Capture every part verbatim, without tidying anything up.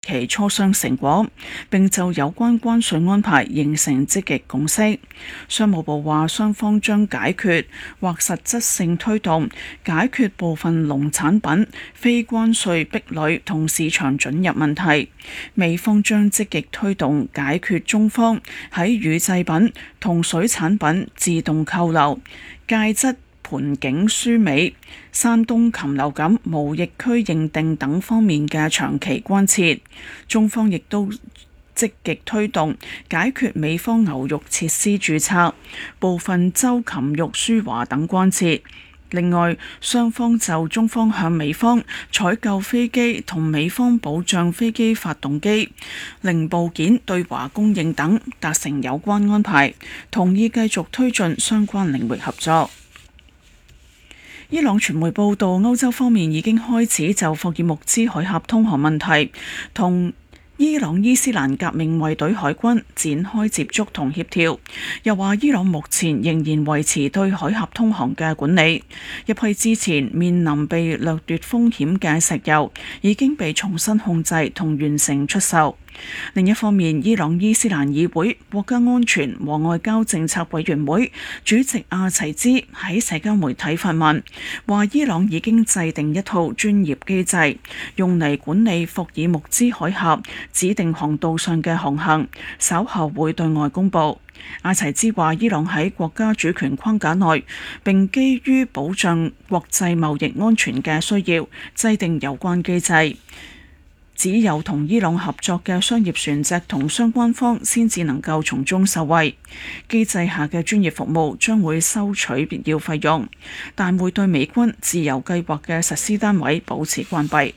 期磋商成果，並就有關關稅安排形成積極共識。商務部話，雙方將解決或實質性推動解決部分農產品非關稅壁壘同市場准入問題。美方將積極推動解決中方喺乳製品同水產品自動扣留、介質盤景輸美、山東禽流感無疫區認定等方面嘅長期關切。中方亦都積極推動解決美方牛肉設施註冊、部分州禽肉輸華等關切。另外，雙方就中方向美方採購飛機同美方保障飛機發動機零部件對華供應等達成有關安排，同意繼續推進相關領域合作。伊朗傳媒報道，歐洲方面已經開始就霍爾木茲海峽通航問題同伊朗伊斯蘭革命衛隊海軍展開接觸同協調，又話伊朗目前仍然維持對海峽通航嘅管理。一批之前面臨被掠奪風險嘅石油已經被重新控制同完成出售。另一方面，伊朗伊斯蘭議會國家安全和外交政策委員會主席阿齊茲喺社交媒體發文，話伊朗已經制定一套專業機制，用嚟管理霍爾木茲海峽指定航道上嘅航行，稍後會對外公佈。阿齊茲話，伊朗喺國家主權框架內，並基於保障國際貿易安全嘅需要，制定有關機制。只有同伊朗合作嘅商業船隻同相關方先至能夠從中受惠。機制下嘅專業服務將會收取必要費用，但會對美軍自由計劃嘅實施單位保持關閉。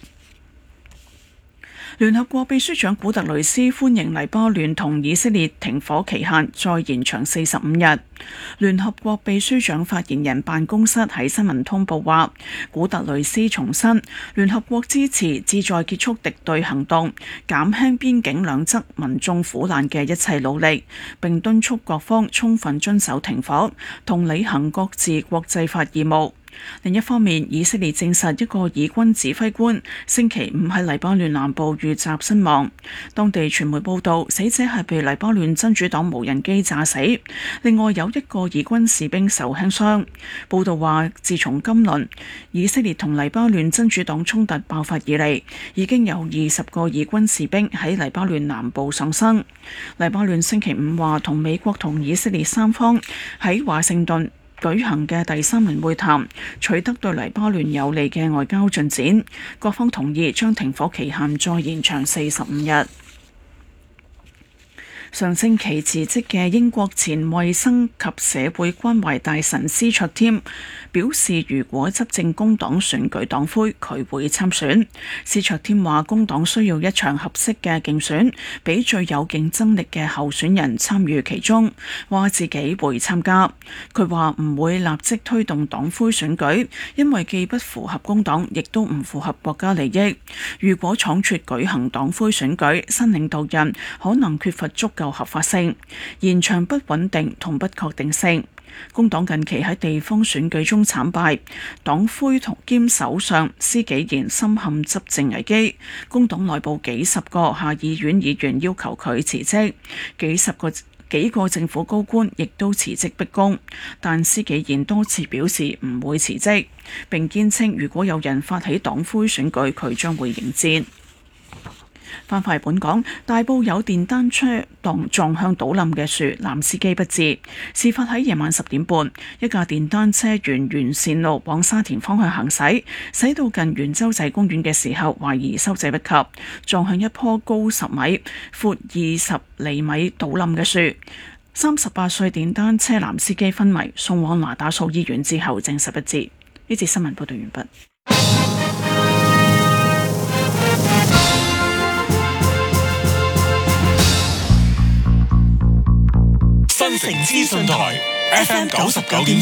聯合國秘書長古特雷斯歡迎黎巴嫩同以色列停火期限再延長四十五日。聯合國秘書長發言人辦公室喺新聞通報話，古特雷斯重申聯合國支持旨在結束敵對行動、減輕邊境兩側民眾苦難嘅一切努力，並敦促各方充分遵守停火同履行各自國際法義務。另一方面，以色列證實一個以軍指揮官星期五喺黎巴嫩南部遇襲身亡。當地傳媒報道，死者係被黎巴嫩真主黨無人機炸死，另外有一個以軍士兵受輕傷。報道話，自從今輪以色列同黎巴嫩真主黨衝突爆發以嚟，已經有二十個以軍士兵喺黎巴嫩南部喪生。黎巴嫩星期五話，同美國同以色列三方喺華盛頓舉行嘅第三輪會談取得對黎巴嫩有利嘅外交進展，各方同意將停火期限再延長四十五日。上星期辭職嘅英國前衛生及社會關懷大臣斯卓添表示，如果執政工黨選舉黨魁，佢會參選。斯卓添話，工黨需要一場合適嘅競選，俾最有競爭力嘅候選人參與其中，話自己會參加。佢話唔會立即推動黨魁選舉，因為既不符合工黨，亦都唔符合國家利益。如果倉促舉行黨魁選舉，新領導人可能缺乏足夠合法性，延長不穩定同不確定性。工黨近期喺地方選舉中慘敗，黨魁同兼首相施紀賢深陷執政危機。工黨內部幾十個下議院議員要求佢辭職，幾十個幾個政府高官亦都辭職逼宮，但施紀賢多次表示唔會辭職，並堅稱如果有人發起黨魁選舉，佢將會迎戰。翻返本港，大埔有電單車撞撞向倒冧嘅樹，男司機不治。事發喺夜晚十點半，一架電單車沿沿線路往沙田方向行駛，駛到近元洲仔公園嘅時候，懷疑收掣不及，撞向一棵高十米、闊二十厘米倒冧嘅樹。三十八歲電單車男司機昏迷，送往那打素醫院之後證實不治。呢節新聞報道完畢。 新城資訊台 F M 九十九點